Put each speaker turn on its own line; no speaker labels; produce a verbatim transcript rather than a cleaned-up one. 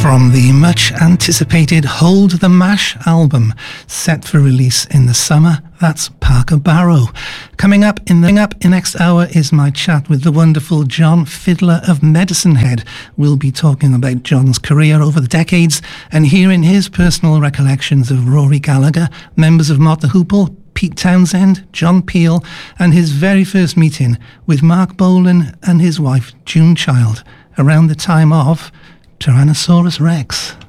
From the much-anticipated Hold the Mash album, set for release in the summer, that's Parker Barrow. Coming up in the up in next hour is my chat with the wonderful John Fiddler of Medicine Head. We'll be talking about John's career over the decades and hearing his personal recollections of Rory Gallagher, members of Mott the Hoople, Pete Townsend, John Peel, and his very first meeting with Mark Bolan and his wife June Child around the time of Tyrannosaurus Rex.